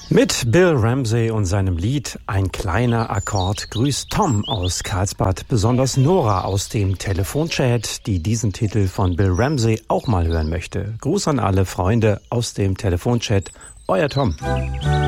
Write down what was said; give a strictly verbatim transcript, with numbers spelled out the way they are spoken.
Mit Bill Ramsey und seinem Lied Ein kleiner Akkord grüßt Tom aus Karlsbad besonders Nora aus dem Telefonchat, die diesen Titel von Bill Ramsey auch mal hören möchte. Gruß an alle Freunde aus dem Telefonchat, euer Tom.